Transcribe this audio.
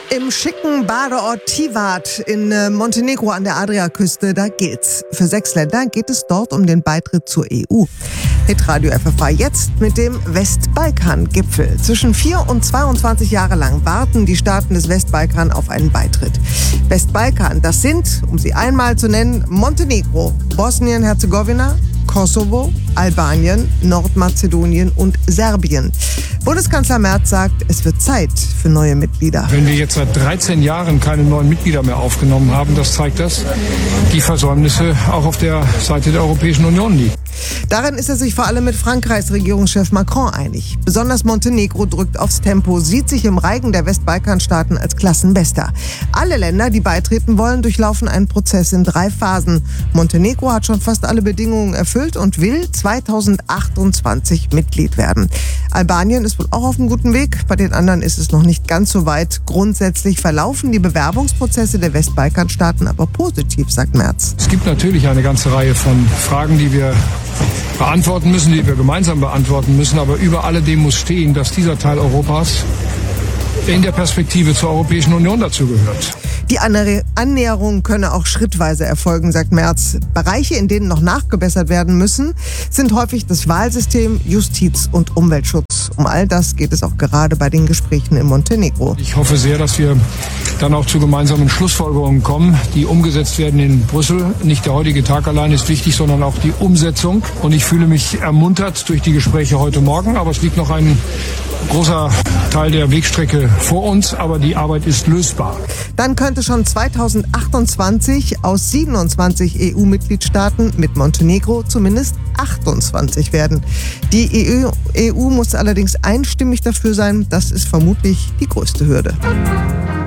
Im schicken Badeort Tivat in Montenegro an der Adriaküste, da gilt's. Für 6 Länder geht es dort um den Beitritt zur EU. Hitradio FFH jetzt mit dem Westbalkan-Gipfel. Zwischen 4 und 22 Jahre lang warten die Staaten des Westbalkan auf einen Beitritt. Westbalkan, das sind, um sie einmal zu nennen, Montenegro, Bosnien-Herzegowina, Kosovo, Albanien, Nordmazedonien und Serbien. Bundeskanzler Merz sagt, es wird Zeit für neue Mitglieder. Wenn wir jetzt seit 13 Jahren keine neuen Mitglieder mehr aufgenommen haben, das zeigt, dass die Versäumnisse auch auf der Seite der Europäischen Union liegen. Darin ist er sich vor allem mit Frankreichs Regierungschef Macron einig. Besonders Montenegro drückt aufs Tempo, sieht sich im Reigen der Westbalkanstaaten als Klassenbester. Alle Länder, die beitreten wollen, durchlaufen einen Prozess in 3 Phasen. Montenegro hat schon fast alle Bedingungen erfüllt und will 2028 Mitglied werden. Albanien ist wohl auch auf einem guten Weg. Bei den anderen ist es noch nicht ganz so weit. Grundsätzlich verlaufen die Bewerbungsprozesse der Westbalkanstaaten aber positiv, sagt Merz. Es gibt natürlich eine ganze Reihe von Fragen, die wir beantworten müssen, die wir gemeinsam beantworten müssen. Aber über alledem muss stehen, dass dieser Teil Europas in der Perspektive zur Europäischen Union dazu gehört. Die Annäherung könne auch schrittweise erfolgen, sagt Merz. Bereiche, in denen noch nachgebessert werden müssen, sind häufig das Wahlsystem, Justiz und Umweltschutz. Um all das geht es auch gerade bei den Gesprächen in Montenegro. Ich hoffe sehr, dass wir dann auch zu gemeinsamen Schlussfolgerungen kommen, die umgesetzt werden in Brüssel. Nicht der heutige Tag allein ist wichtig, sondern auch die Umsetzung. Und ich fühle mich ermuntert durch die Gespräche heute Morgen. Aber es liegt noch ein großer Teil der Wegstrecke vor uns, aber die Arbeit ist lösbar. Dann könnte schon 2028 aus 27 EU-Mitgliedstaaten mit Montenegro zumindest 28 werden. Die EU muss allerdings einstimmig dafür sein. Das ist vermutlich die größte Hürde.